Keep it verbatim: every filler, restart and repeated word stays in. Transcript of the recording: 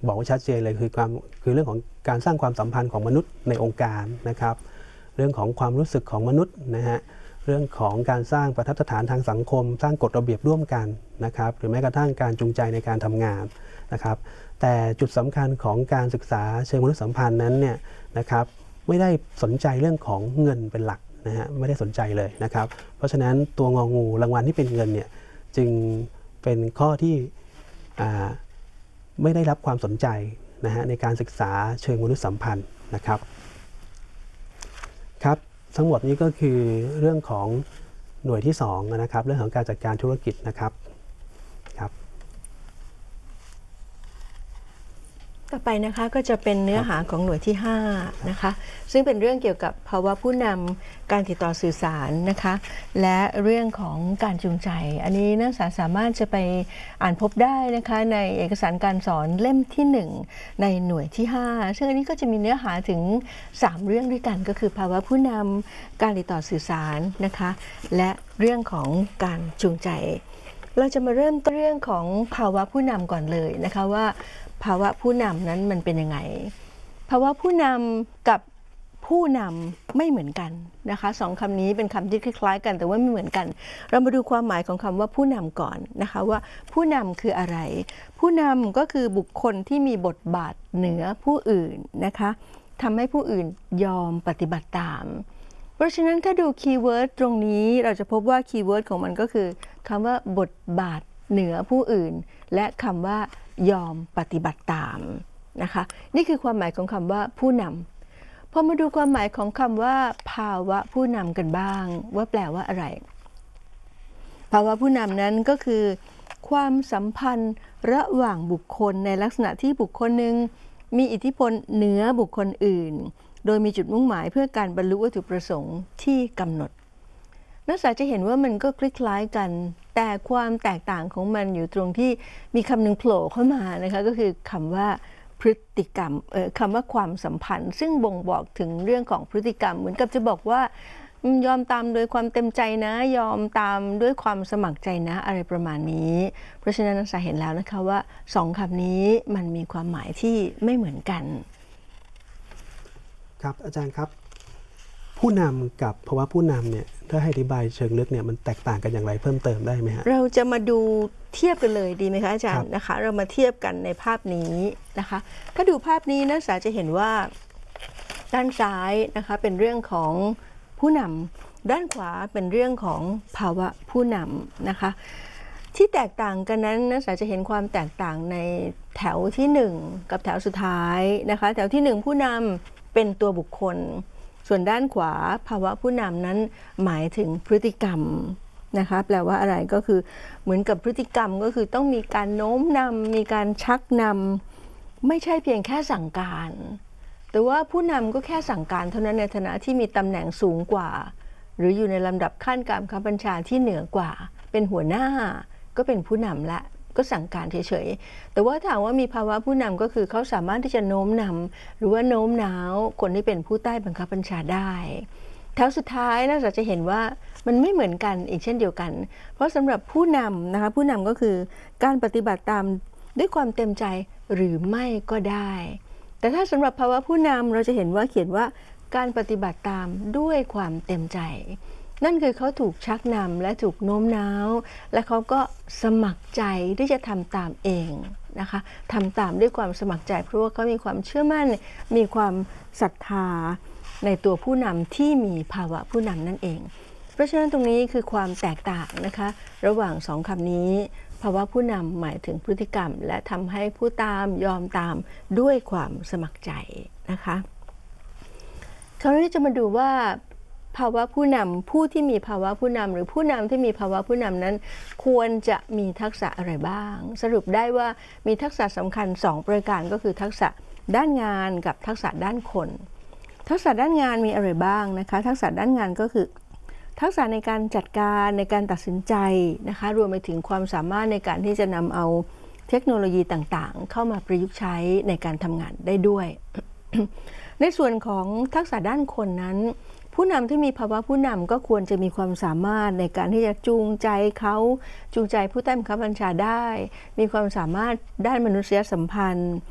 บอกว่าชัดเจนเลยคือความคือเรื่องของการสร้างความสัมพันธ์ของมนุษย์ในองค์การนะครับเรื่องของความรู้สึกของมนุษย์นะฮะเรื่องของการสร้างประทับฐานทางสังคมสร้างกฎระเบียบร่วมกันนะครับหรือแม้กระทั่งการจูงใจในการทำงานนะครับแต่จุดสำคัญของการศึกษาเชิงมนุษยสัมพันธ์นั้นเนี่ยนะครับไม่ได้สนใจเรื่องของเงินเป็นหลักนะฮะไม่ได้สนใจเลยนะครับเพราะฉะนั้นตัวงองูรางวัลที่เป็นเงินเนี่ยจึงเป็นข้อที่ไม่ได้รับความสนใจนะฮะในการศึกษาเชิงมนุษยสัมพันธ์นะครับครับทั้งหมดนี้ก็คือเรื่องของหน่วยที่สองนะครับเรื่องของการจัดการธุรกิจนะครับครับต่อไปนะคะก็จะเป็นเนื้อหาของหน่วยที่ห้านะคะซึ่งเป็นเรื่องเกี่ยวกับภาวะผู้นำการติดต่อสื่อสารนะคะและเรื่องของการจูงใจอันนี้นักศึกษาสามารถจะไปอ่านพบได้นะคะในเอกสารการสอนเล่มที่หนึ่งในหน่วยที่ห้าซึ่งอันนี้ก็จะมีเนื้อหาถึงสามเรื่องด้วยกันก็คือภาวะผู้นำการติดต่อสื่อสารนะคะและเรื่องของการจูงใจเราจะมาเริ่มต้นเรื่องของภาวะผู้นำก่อนเลยนะคะว่าภาวะผู้นำนั้นมันเป็นยังไงภาวะผู้นำกับผู้นำไม่เหมือนกันนะคะสองคำนี้เป็นคำที่คล้ายๆกันแต่ว่าไม่เหมือนกันเรามาดูความหมายของคำว่าผู้นำก่อนนะคะว่าผู้นำคืออะไรผู้นำก็คือบุคคลที่มีบทบาทเหนือผู้อื่นนะคะทำให้ผู้อื่นยอมปฏิบัติตามเพราะฉะนั้นถ้าดูคีย์เวิร์ดตรงนี้เราจะพบว่าคีย์เวิร์ดของมันก็คือคำว่าบทบาทเหนือผู้อื่นและคำว่ายอมปฏิบัติตามนะคะนี่คือความหมายของคำว่าผู้นำพอมาดูความหมายของคำว่าภาวะผู้นำกันบ้างว่าแปลว่าอะไรภาวะผู้นำนั้นก็คือความสัมพันธ์ระหว่างบุคคลในลักษณะที่บุคคลหนึ่งมีอิทธิพลเหนือบุคคลอื่นโดยมีจุดมุ่งหมายเพื่อการบรรลุวัตถุประสงค์ที่กำหนดนักศึกษาจะเห็นว่ามันก็คล้ายๆกันแต่ความแตกต่างของมันอยู่ตรงที่มีคำหนึ่งโผล่เข้ามานะคะก็คือคำว่าพฤติกรรมเอ่อคำว่าความสัมพันธ์ซึ่งบ่งบอกถึงเรื่องของพฤติกรรมเหมือนกับจะบอกว่ายอมตามโดยความเต็มใจนะยอมตามด้วยความสมัครใจนะอะไรประมาณนี้เพราะฉะนั้นนักศึกษาเห็นแล้วนะคะว่าสองคำนี้มันมีความหมายที่ไม่เหมือนกันครับอาจารย์ครับผู้นำกับภาวะผู้นำเนี่ยถ้าให้อธิบายเชิงลึกเนี่ยมันแตกต่างกันอย่างไรเพิ่มเติมได้ไหมฮะเราจะมาดูเทียบกันเลยดีไหมคะอาจารย์นะคะเรามาเทียบกันในภาพนี้นะคะถ้าดูภาพนี้นักศึกษาจะเห็นว่าด้านซ้ายนะคะเป็นเรื่องของผู้นำด้านขวาเป็นเรื่องของภาวะผู้นำนะคะที่แตกต่างกันนั้นนักศึกษาจะเห็นความแตกต่างในแถวที่หนึ่งกับแถวสุดท้ายนะคะแถวที่หนึ่งผู้นำเป็นตัวบุคคลส่วนด้านขวาภาวะผู้นำนั้นหมายถึงพฤติกรรมนะคะแปลว่าอะไรก็คือเหมือนกับพฤติกรรมก็คือต้องมีการโน้มนำมีการชักนำไม่ใช่เพียงแค่สั่งการแต่ว่าผู้นำก็แค่สั่งการเท่านั้นในฐานะที่มีตำแหน่งสูงกว่าหรืออยู่ในลำดับขั้นการบังคับบัญชาที่เหนือกว่าเป็นหัวหน้าก็เป็นผู้นำละก็สั่งการเฉยๆแต่ว่าถามว่ามีภาวะผู้นำก็คือเขาสามารถที่จะโน้มนำหรือว่าโน้มน้าวคนที่เป็นผู้ใต้บังคับบัญชาได้แถวสุดท้ายนักศึกษาจะเห็นว่ามันไม่เหมือนกันอีกเช่นเดียวกันเพราะสำหรับผู้นำนะคะผู้นำก็คือการปฏิบัติตามด้วยความเต็มใจหรือไม่ก็ได้แต่ถ้าสำหรับภาวะผู้นำเราจะเห็นว่าเขียนว่าการปฏิบัติตามด้วยความเต็มใจนั่นคือเขาถูกชักนำและถูกโน้มน้าวและเขาก็สมัครใจที่จะทำตามเองนะคะทำตามด้วยความสมัครใจเพราะว่าเขามีความเชื่อมั่นมีความศรัทธาในตัวผู้นำที่มีภาวะผู้นำนั่นเองเพราะฉะนั้นตรงนี้คือความแตกต่างนะคะระหว่างสองคำนี้ภาวะผู้นำหมายถึงพฤติกรรมและทำให้ผู้ตามยอมตามด้วยความสมัครใจนะคะคราวนี้จะมาดูว่าภาวะผู้นำผู้ที่มีภาวะผู้นำหรือผู้นำที่มีภาวะผู้นำนั้นควรจะมีทักษะอะไรบ้างสรุปได้ว่ามีทักษะสำคัญสองประการก็คือทักษะด้านงานกับทักษะด้านคนทักษะด้านงานมีอะไรบ้างนะคะทักษะด้านงานก็คือทักษะในการจัดการในการตัดสินใจนะคะรวมไปถึงความสามารถในการที่จะนำเอาเทคโนโลยีต่างๆเข้ามาประยุกต์ใช้ในการทำงานได้ด้วย ในส่วนของทักษะด้านคนนั้นผู้นำที่มีภาวะผู้นำก็ควรจะมีความสามารถในการที่จะจูงใจเขาจูงใจผู้ใต้บังคับบัญชาได้มีความสามารถด้านมนุษยสัมพันธ์